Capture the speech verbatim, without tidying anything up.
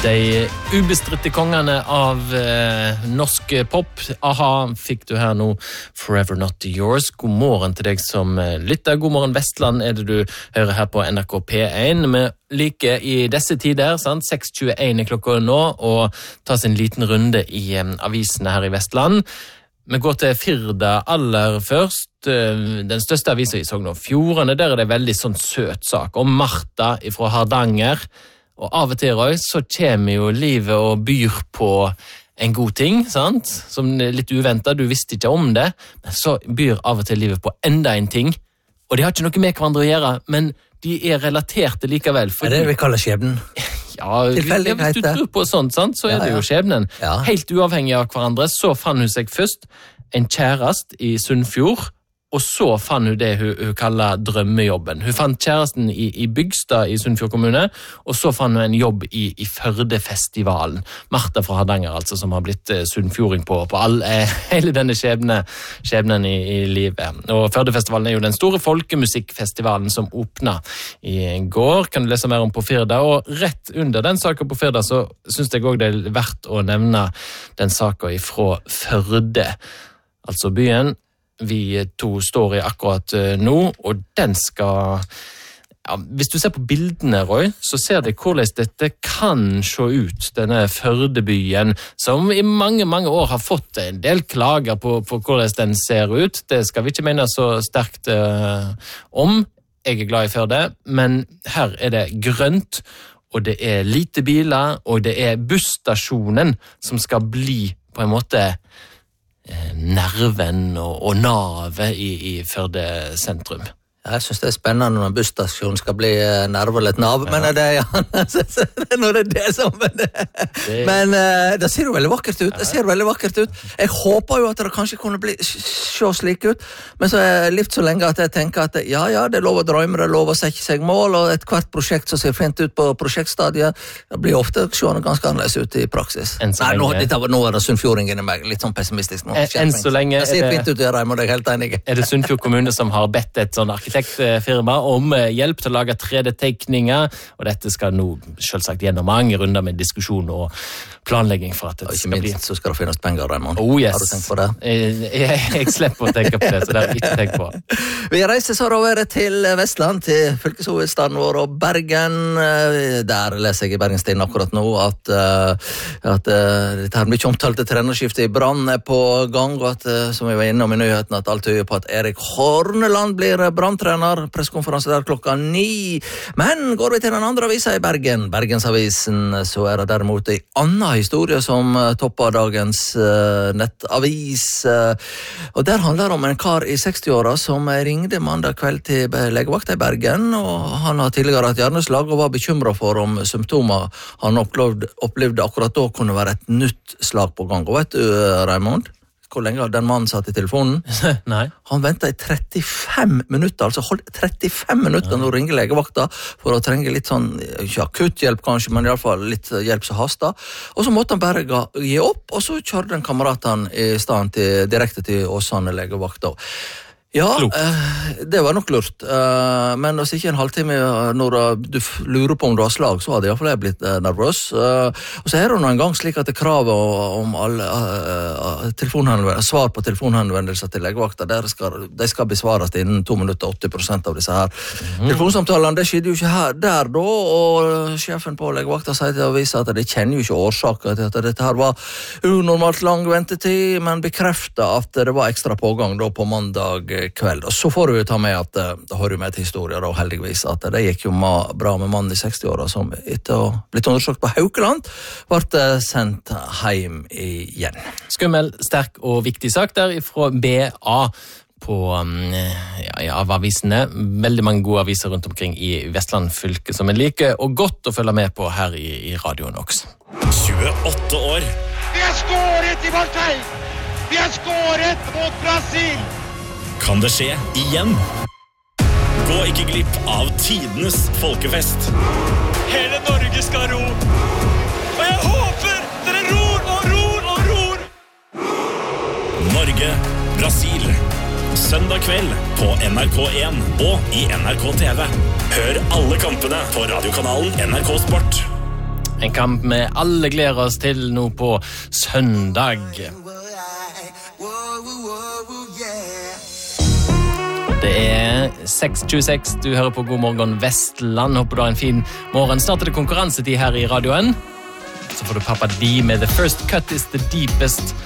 De ubestritte kongene av eh, norsk pop. Aha, fikk du her nå Forever Not Yours. God morgen til deg som lytter. God morgen Vestland er det du hører her på N R K P én. Vi liker i disse tider, sant? seks tjueen er klokka nå, og tar sin liten runde i eh, avisene her i Vestland. Vi går til Firda aller først. Den største avisen i Sogn og Fjordane, der er det veldig sånn søt sak om Martha fra Hardanger. Og av og til, Roy, så kommer jo livet og byr på en god ting, sant? Som er litt uventet, du visste ikke om det, men så byr av og til livet på enda en ting. Og de har ikke noe med hverandre å gjøre, men de er relaterte likevel. Er det vi kaller skjebnen? Ja, hvis du tror på sånt, sant, så er ja, det jo skjebnen. Ja. Helt uavhengig av hverandre, så fann hun seg først en kjærest i Sunnfjord, og så fann hun det hun, hun kaller drømmejobben. Hun fant kjæresten i, i Bygstad i Sunnfjord kommune, og så fann hun en jobb i, i Førdefestivalen. Martha fra Hardanger, altså, som har blitt uh, sunnfjording på, på all, eh, hele denne skjebne, skjebnen i, i livet. Og Førdefestivalen er jo den store folkemusikkfestivalen som åpnet i går. Kan du lese mer om på Firda? Og rett under den saken på Firda, så synes jeg også det er verdt å nevne den saken ifra Førde, altså byen vi to står i akkurat nå, og den skal... Ja, hvis du ser på bildene, Roy, så ser du hvordan dette kan se ut, denne Førdebyen, som i mange, mange år har fått en del klager på, på hvordan den ser ut. Det skal vi ikke mene så sterkt uh, om. Jeg er glad i Førde, men her er det grønt, og det er lite biler, og det er busstasjonen som skal bli på en måte nerven og, og navet i, i Førde sentrum. Jeg synes det er spennende når en busstasjon skal bli nerve eller et nav, ja. Men det, ja, når det er det som det. det. Men uh, det ser jo veldig vakkert ut. Det ser veldig vakkert ut. Jeg håper jo at det kanskje kunne bli se slik ut, men så har jeg livt så lenge at jeg tenker at ja, ja, det er lov å drømme, det er lov å sette seg mål, og et hvert prosjekt som ser fint ut på prosjektstadiet, det blir ofte seende ganske annerledes ut i praksis. Nei, nå, dette, nå er det Sunnfjordingen i meg, litt sånn pessimistisk nå. En, enn så lenge det ser fint ut, Raimond, jeg er helt enig. Er det Sunnfjord kommune som har bedt et sånn arkitektfirma om hjelp til å lage tre D-tegninger, og dette skal nå selvsagt gjennom mange runder med diskusjon og planlegging for at det skal bli. Så skal det finnes penger, Raimond. Oh, yes. Har du tenkt på det? Jeg, jeg, jeg slipper å tenke på det, så det har jeg ikke tenkt på. Vi reiser så over til Vestland, til fylkeshovedstaden vår og Bergen. Der leser jeg i Bergenstiden akkurat nå at, at dette her mye omtalte trenerskiftet i Brann er på gang, og at, som vi var innom i nyheten, at alt tyder på at Erik Horneland blir Brann-trener. Presskonferanse der klokka ni. Men går vi til den andre avisa i Bergen, Bergensavisen, så er det derimot en annen historie som topper dagens uh, nettavis. Uh, og der handler det om en kar i seksti-åra som ringte mandag kveld til legevakta i Bergen, og han har tidligere hatt hjerneslag og var bekymret for om symptomer han opplevde, opplevde akkurat da kunne være et nytt slag på gang. Og vet du, Raimond, hvor lenge den mannen satt i telefonen? Nei. Han ventet i trettifem minutter, altså holdt trettifem minutter når han ringer legevakta for å trenge litt sånn, ikke akutt hjelp kanskje, men i alle fall litt hjelp som hasta. Og så måtte han bare gi opp, og så kjørte en kamerat han i stedet til, direkte til Åsane legevakta. Ja, eh, det var nok lurt, eh, men hvis ikke en halvtime når du lurer på om du har slag, så hadde i hvert fall jeg blitt eh, nervøs. Eh, og så er det noen gang slik at det kravet om alle eh, svar på telefonhenvendelser til legevakta, skal, de skal besvares innen to minutter, åtti prosent av disse her. Mm. Telefonsamtalene, det skjedde jo ikke her der da, og sjefen på legevakta sier til avisa at de kjenner jo ikke årsaker til at dette her var unormalt lang ventetid, men bekreftet at det var ekstra pågang da på mandag kveld. Og så får du jo ta med at det har jo med til historier da, heldigvis, at det gikk jo bra med mannen i seksti-åra som etter å blitt undersøkt på Haukeland ble sendt hjem igjen. Skummel, sterk og viktig sak der fra B A på ja, ja, av avisene. Veldig mange gode aviser rundt omkring i Vestland fylke som er like og godt å følge med på her i, i radioen også. tjueåtte år. Vi har skåret i Marseille! Vi har skåret mot Brasil! Kan det skje igjen? Gå ikke glipp av tidenes folkefest. Hele Norge skal ro. Og jeg håper dere ror og ror og ror. Norge, Brasil. Søndag kveld på N R K én og i N R K T V. Hør alle kampene på radiokanalen N R K Sport. En kamp vi alle gleder oss til nå på søndag. Det er seks tjueseks, du hører på God morgen Vestland. Håper du har en fin morgen. Snart er det konkurransetid her i radioen. Så får du Pappa D med The First Cut is the Deepest.